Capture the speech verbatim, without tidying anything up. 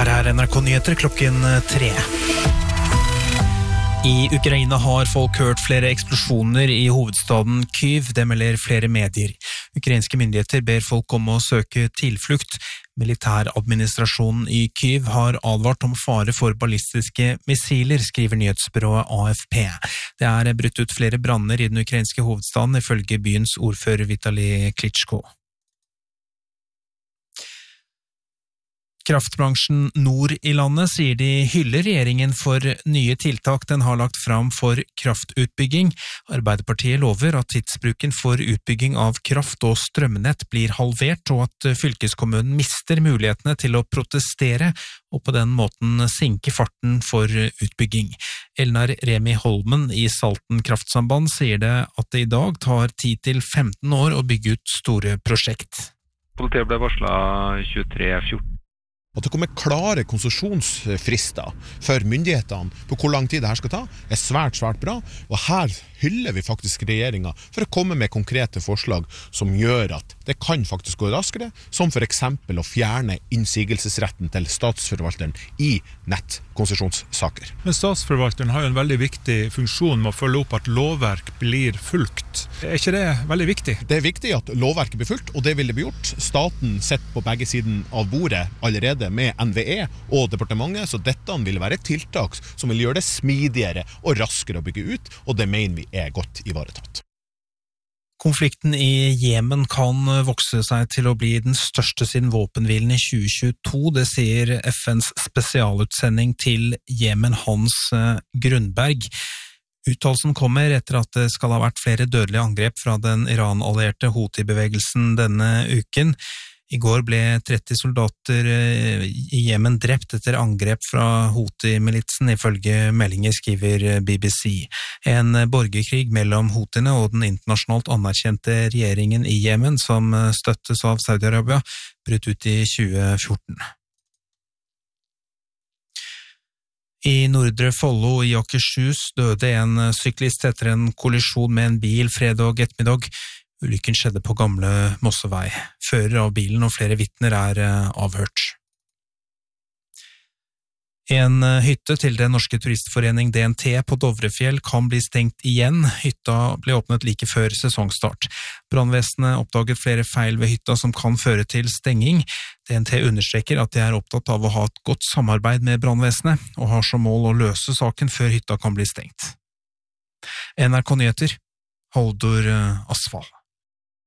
Her er N R K-nyheter klokken tre. I Ukraina har folk hørt flere eksplosjoner i hovedstaden Kyiv, det melder flere medier. Ukrainske myndigheter ber folk om å søke tilflukt. Militæradministrasjonen i Kyiv har advart om fare for ballistiske missiler, skriver nyhetsbyrået A F P. Det er brutt ut flere branner i den ukrainske hovedstaden, ifølge byens ordfører Vitali Klitschko. Kraftbransjen nord i landet sier de hyller regjeringen for nye tiltak den har lagt fram for kraftutbygging. Arbeiderpartiet lover at tidsbruken for utbygging av kraft og strømnett blir halvert, og at fylkeskommunen mister mulighetene til å protestere og på den måten sinke farten for utbygging. Elnar Remi Holmen i Salten kraftsamband sier det at det i dag tar ti til femten år å bygge ut store prosjekt. Politiet ble varslet tjuetre fjorten. At det kommer klare konsesjonsfrister for myndighetene på hvor lang tid det her skal ta, er svært, svært bra, og her hyller vi faktisk regjeringen for å komme med konkrete forslag som gjør at det kan faktisk gå raskere, som for eksempel å fjerne innsigelsesretten til statsforvalteren i nettkonsesjonssaker. Men statsforvalteren har jo en veldig viktig funksjon med å følge opp at lovverk blir fulgt. Er ikke det veldig viktig? Det er viktig at lovverket blir fulgt, og det vil det bli gjort. Staten sitter på begge siden av bordet allerede med N V E og departementet, så dette vil være et tiltak som vil gjøre det smidigere og raskere å bygge ut, og det mener vi er godt ivaretatt. Konflikten i Jemen kan vokse seg til å bli den største siden våpenhvilen i tjue tjueto, det sier F N's spesialutsending til Jemen, Hans Grundberg. Uttalelsen kommer etter at det skal ha vært flere dødelige angrep fra den Iran-allierte Houthi-bevegelsen denne uken. I går ble tretti soldater i Jemen drept etter angrep fra Houthi-militsen, ifølge meldinger, skriver B B C. En borgerkrig mellom Houthiene og den internasjonalt anerkjente regjeringen i Jemen, som støttes av Saudi-Arabia, brøt ut i tjue fjorten. I Nordre Follo i Akershus døde en syklist etter en kollisjon med en bil fredag ettermiddag. Ulykken skjedde på gamle Mossevei. Fører av bilen og flere vitner er avhørt. En hytte til Den norske turistforening D N T på Dovrefjell kan bli stengt igjen. Hytta ble åpnet like før sesongstart. Brannvesenet oppdaget flere feil ved hytta som kan føre til stenging. D N T understreker at de er opptatt av å ha et godt samarbeid med brannvesenet, og har som mål å løse saken før hytta kan bli stengt. N R K-nyheter, Haldor Asfall.